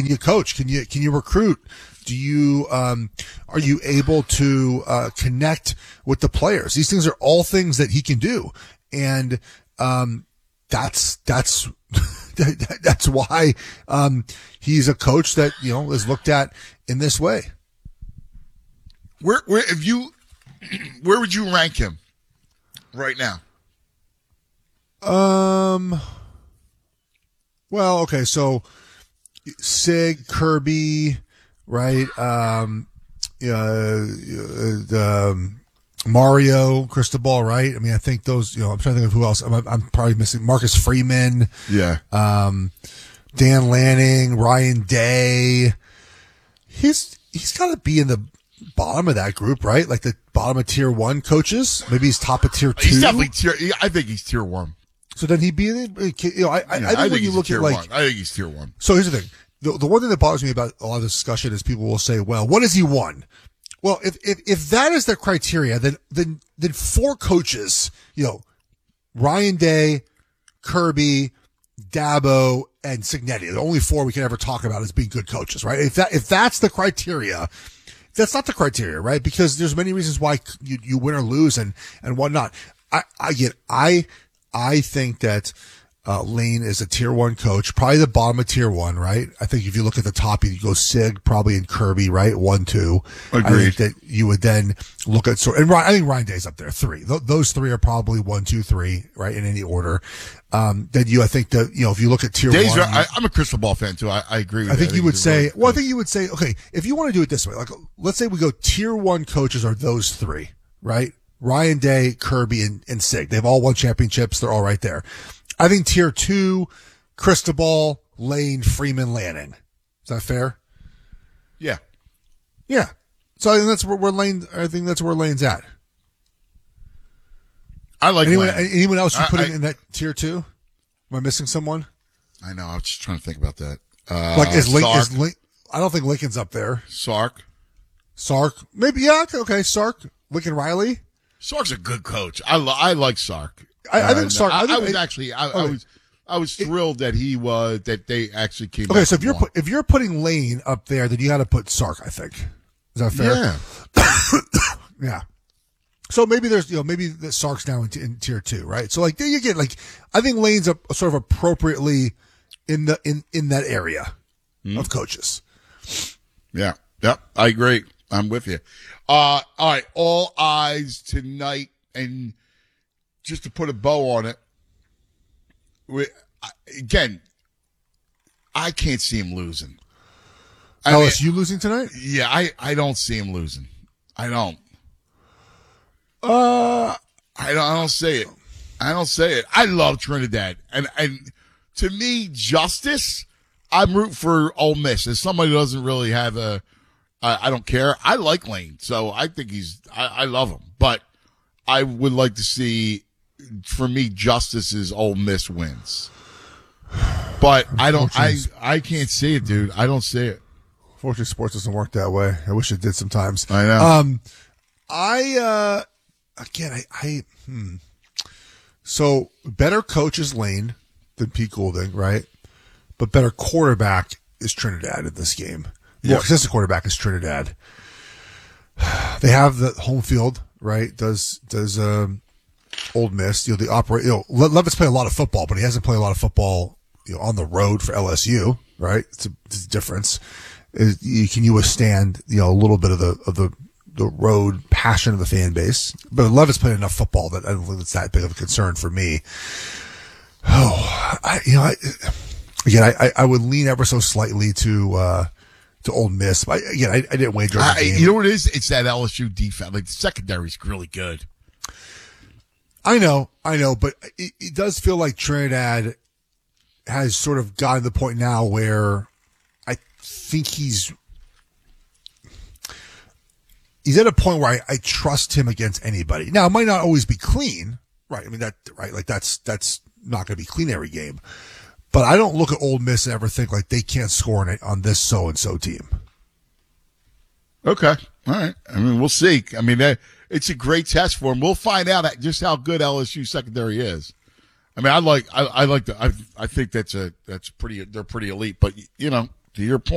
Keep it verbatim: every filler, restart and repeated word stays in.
can you coach? Can you can you recruit? Do you um, are you able to uh, connect with the players? These things are all things that he can do, and um, that's that's that's why um, he's a coach that you know is looked at in this way. Where where if you where would you rank him right now? Um. Well, okay, so Sig, Kirby, right? Um, uh, the um, Mario, Cristobal, right? I mean, I think those. You know, I'm trying to think of who else. I'm, I'm probably missing Marcus Freeman. Yeah. Um, Dan Lanning, Ryan Day. He's he's got to be in the bottom of that group, right? Like the bottom of tier one coaches. Maybe he's top of tier two. He's definitely tier. I think he's tier one. So then he'd be in it. You know, I, I, Yeah, I think I when think you he's look tier at like, one. I think he's tier one. so here's the thing. The, the one thing that bothers me about a lot of this discussion is people will say, well, what has he won? Well, if, if, if that is the criteria, then, then, then four coaches, you know, Ryan Day, Kirby, Dabo, and Cignetti, the only four we can ever talk about as being good coaches, right? If that, if that's the criteria, that's not the criteria, right? Because there's many reasons why you, you win or lose and, and whatnot. I, I get, I, I think that, Uh, Lane is a tier one coach, probably the bottom of tier one, right? I think if you look at the top, you go Sig, probably in Kirby, right? One, two. Agreed. I think that you would then look at, so, and Ryan, I think Ryan Day's up there, three. Th- those three are probably one, two, three, right? In any order. Um, then you, I think that, you know, if you look at tier Days one. Are, I, I'm a crystal ball fan too. I, I agree with I think that. you would he's say, really well, I good. think you would say, okay, if you want to do it this way, like, let's say we go tier one coaches are those three, right? Ryan Day, Kirby, and, and Sig. They've all won championships. They're all right there. I think tier two, Cristobal, Lane, Freeman, Lanning. Is that fair? Yeah. Yeah. So I think that's where, where Lane, I think that's where Lane's at. I like Anyone, Lane. anyone else you I- putting I- in that tier two? Am I missing someone? I know. I was just trying to think about that. Uh, Like, is Link, Sark. is Link, I don't think Lincoln's up there. Sark. Sark. Maybe, yeah, okay, okay. Sark. Lincoln Riley. Sark's a good coach. I, li- I like Sark. I, I think Uh, Sark. I, I, think, I was actually, I, I okay. was, I was thrilled that he was, that they actually came Okay, back so if and you're won. put, if you're putting Lane up there, then you got to put Sark. I think is that fair? Yeah. Yeah. So maybe there's you know maybe the Sark's now in, t- in tier two, right? So like there you get like I think Lane's a, sort of appropriately in the in in that area Mm-hmm. of coaches. Yeah. Yep. I agree. I'm with you. Uh, all right. All eyes tonight. And just to put a bow on it, we, I- again, I can't see him losing. I L mean, S U losing tonight? yeah, I, I don't see him losing. I don't. Uh, I don't, I don't say it. I don't say it. I love Trinidad. And, and to me, justice, I'm rooting for Ole Miss. As somebody who doesn't really have a, I, I don't care. I like Lane. So I think he's, I, I love him. But I would like to see, for me, justice is Ole Miss wins. But I don't, I, I can't see it, dude. I don't see it. Fortunately, sports doesn't work that way. I wish it did sometimes. I know. Um, I, uh, again, I, I, hmm. So better coach is Lane than Pete Goulding, right? But better quarterback is Trinidad in this game. More Yeah. consistent quarterback is Trinidad. They have the home field, right? Does, does, um, Old Miss, you know, the operate, you know, Le- Levis played a lot of football, but he hasn't played a lot of football, you know, on the road for L S U, right? It's a, it's a difference. Is, you, can you withstand, you know, a little bit of the, of the, the road passion of the fan base? But Levis played enough football that I don't think it's that big of a concern for me. Oh, I, you know, I, again, I, I would lean ever so slightly to, uh, to Old Miss. But again, I, I didn't wager on the I, game. you know what it is? It's that L S U defense. Like, the secondary's really good. I know, I know, but it, it does feel like Trinidad has sort of gotten to the point now where I think he's he's at a point where I, I trust him against anybody. Now, it might not always be clean, right? I mean, that right, like that's that's not going to be clean every game. But I don't look at Ole Miss and ever think like they can't score on, it, on this so and so team. Okay. All right. I mean, we'll see. I mean, that, it's a great test for him. We'll find out just how good L S U secondary is. I mean, I like, I, I like the, I, I think that's a, that's pretty, they're pretty elite, but you know, to your point.